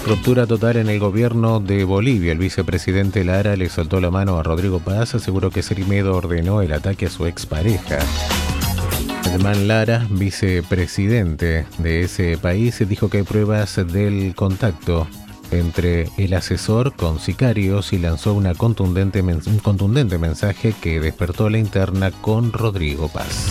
Ruptura total en el gobierno de Bolivia. El vicepresidente Lara le soltó la mano a Rodrigo Paz, aseguró que Serimedo ordenó el ataque a su expareja. Edman Lara, vicepresidente de ese país, dijo que hay pruebas del contacto entre el asesor con sicarios y lanzó un contundente mensaje que despertó la interna con Rodrigo Paz.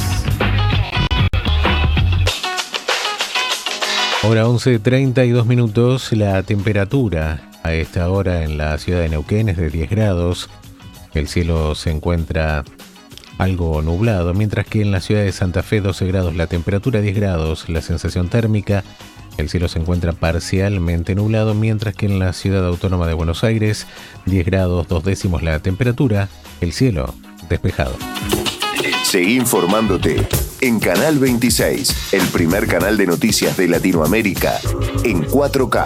Hora 11:32, la temperatura a esta hora en la ciudad de Neuquén es de 10 grados. El cielo se encuentra algo nublado, mientras que en la ciudad de Santa Fe 12 grados, la temperatura 10 grados, la sensación térmica, el cielo se encuentra parcialmente nublado, mientras que en la ciudad autónoma de Buenos Aires 10 grados 2 décimos la temperatura, el cielo despejado. Seguí informándote en Canal 26, el primer canal de noticias de Latinoamérica en 4K.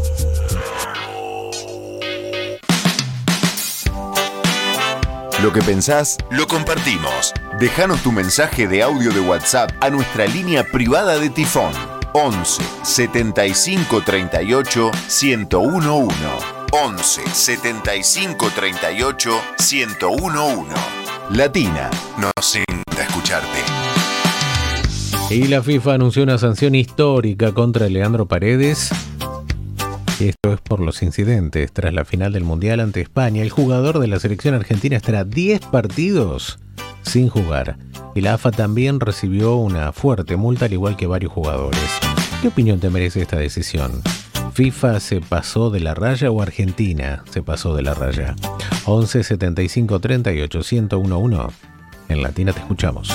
Lo que pensás, lo compartimos. Déjanos tu mensaje de audio de WhatsApp a nuestra línea privada de Tifón 11 75 38 1011. 11 75 38 1011. Latina, nos encanta escucharte. Y la FIFA anunció una sanción histórica contra Leandro Paredes. Esto es por los incidentes tras la final del Mundial ante España. El jugador de la selección argentina estará 10 partidos sin jugar. Y la AFA también recibió una fuerte multa, al igual que varios jugadores. ¿Qué opinión te merece esta decisión? ¿FIFA se pasó de la raya o Argentina se pasó de la raya? 11 75 38 1011. En Latina te escuchamos.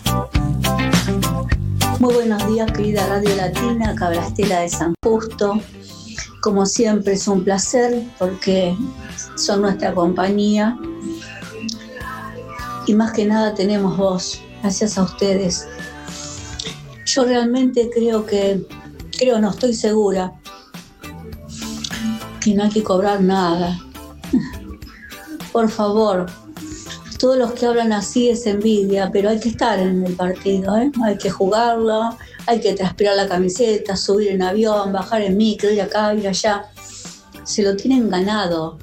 Muy buenos días, querida Radio Latina, acá Estela de San Justo. Como siempre es un placer porque son nuestra compañía y más que nada tenemos voz, gracias a ustedes. Yo realmente no estoy segura que no hay que cobrar nada. Por favor, todos los que hablan así es envidia, pero hay que estar en el partido, ¿eh? Hay que jugarlo, hay que transpirar la camiseta, subir en avión, bajar en micro, ir acá, ir allá. Se lo tienen ganado.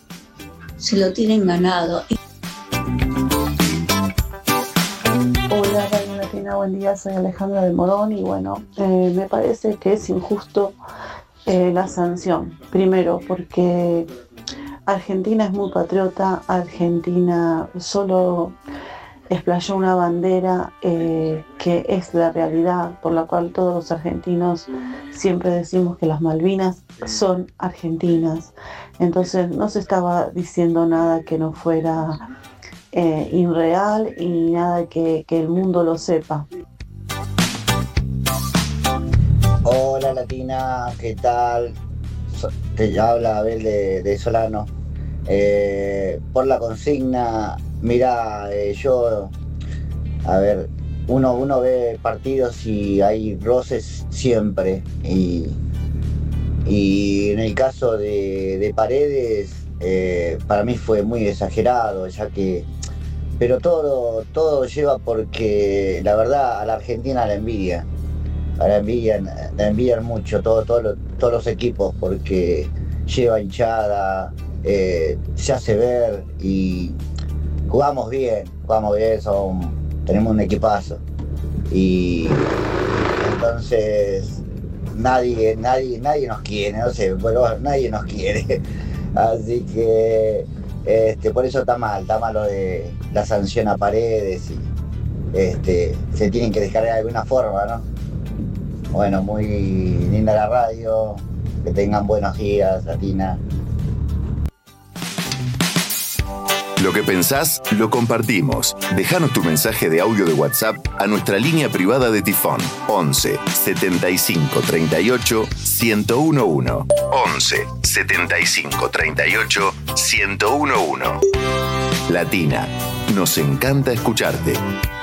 Hola Radio Latina, buen día, soy Alejandra de Morón y bueno, me parece que es injusto la sanción. Primero porque Argentina es muy patriota, Argentina solo explayó una bandera que es la realidad, por la cual todos los argentinos siempre decimos que las Malvinas son argentinas. Entonces no se estaba diciendo nada que no fuera irreal y nada que el mundo lo sepa. Hola Latina, ¿qué tal? Te habla Abel de Solano. Por la consigna, mira, uno ve partidos y hay roces siempre y en el caso de Paredes para mí fue muy exagerado, pero todo lleva porque la verdad a la Argentina la envidian mucho todos los equipos porque lleva hinchada, se hace ver y jugamos bien, tenemos un equipazo y entonces nadie nos quiere, no sé, bueno, nadie nos quiere, así que por eso está mal lo de la sanción a Paredes y se tienen que descargar de alguna forma, ¿no? Bueno, muy linda la radio, que tengan buenos días, Latina. Lo que pensás, lo compartimos. Déjanos tu mensaje de audio de WhatsApp a nuestra línea privada de Tifón 11 75 38 1011. 11 75 38 1011. Latina, nos encanta escucharte.